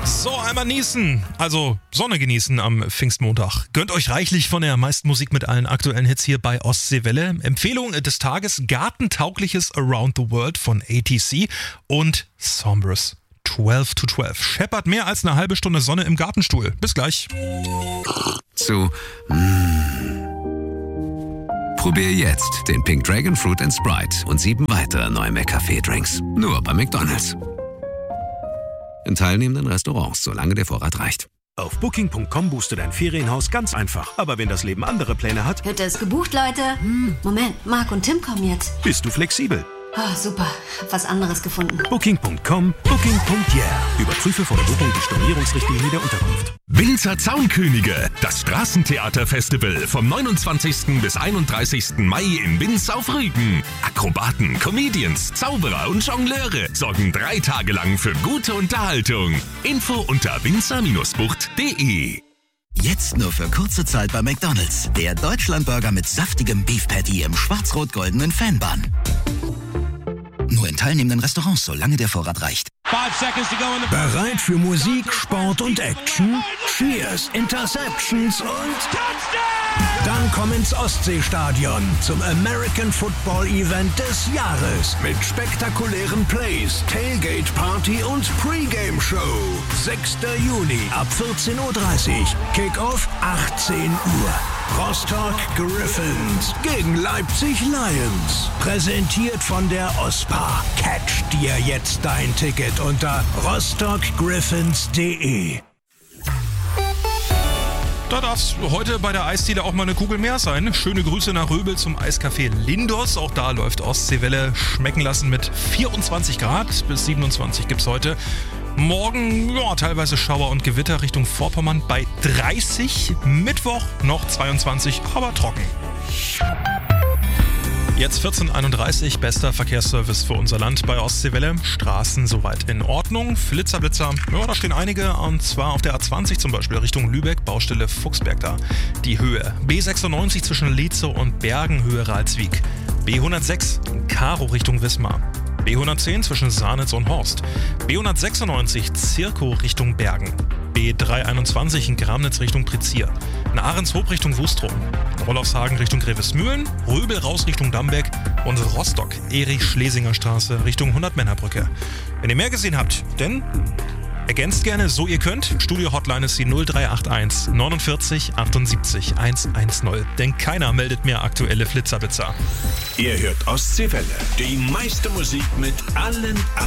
So, einmal niesen, also Sonne genießen am Pfingstmontag. Gönnt euch reichlich von der meisten Musik mit allen aktuellen Hits hier bei Ostseewelle. Empfehlung des Tages: gartentaugliches Around the World von ATC und Sombras 12 to 12. Scheppert mehr als eine halbe Stunde Sonne im Gartenstuhl. Bis gleich. Probier jetzt den Pink Dragon Fruit & Sprite und 7 weitere neue McCafé-Drinks. Nur bei McDonald's. In teilnehmenden Restaurants, solange der Vorrat reicht. Auf Booking.com buchst du dein Ferienhaus ganz einfach. Aber wenn das Leben andere Pläne hat, Wird es gebucht, Leute? Moment, Marc und Tim kommen jetzt. bist du flexibel. Ah, super. Hab was anderes gefunden. Booking.com, Booking.yeah. Überprüfe vor der Buchung die Stornierungsrichtlinie der Unterkunft. Winzer Zaunkönige, das Straßentheaterfestival vom 29. bis 31. Mai in Binz auf Rügen. Akrobaten, Comedians, Zauberer und Jongleure sorgen 3 Tage lang für gute Unterhaltung. Info unter winzer-bucht.de. Jetzt nur für kurze Zeit bei McDonald's. Der Deutschlandburger mit saftigem Beef Patty im schwarz-rot-goldenen Fanbun. Nur in teilnehmenden Restaurants, solange der Vorrat reicht. Bereit für Musik, Sport und Action? Cheers, Interceptions und Touchdown! Dann komm ins Ostseestadion zum American Football Event des Jahres mit spektakulären Plays, Tailgate Party und Pre-Game Show. 6. Juni ab 14:30 Uhr. Kickoff 18 Uhr. Rostock Griffins gegen Leipzig Lions. Präsentiert von der OSPA. Catch dir jetzt dein Ticket unter rostockgriffins.de. Da darf es heute bei der Eisdiele auch mal eine Kugel mehr sein. Schöne Grüße nach Röbel zum Eiscafé Lindos. Auch da läuft Ostseewelle schmecken lassen mit 24 Grad. Bis 27 gibt's heute. Morgen teilweise Schauer und Gewitter Richtung Vorpommern bei 30. Mittwoch noch 22, aber trocken. Jetzt 14:31, bester Verkehrsservice für unser Land bei Ostseewelle. Straßen soweit in Ordnung. Flitzer, da stehen einige, und zwar auf der A20 zum Beispiel Richtung Lübeck, Baustelle Fuchsberg da. Die Höhe. B96 zwischen Lietzow und Bergen, Höhe Ralswiek. B106 Karo Richtung Wismar. B110 zwischen Sarnitz und Horst. B196 Zirkow Richtung Bergen. B321 in Gramnitz Richtung Prizier. In Ahrenshoop Richtung Wustrum. Rollofshagen Richtung Grevesmühlen. Röbel raus Richtung Dambeck. Und Rostock, Erich-Schlesinger Straße Richtung 100-Männer-Brücke. Wenn ihr mehr gesehen habt, dann ergänzt gerne, so ihr könnt. Studio-Hotline ist die 0381 49 78 110. Denn keiner meldet mehr aktuelle Flitzerwitzer. Ihr hört Ostseewelle. Die meiste Musik mit allen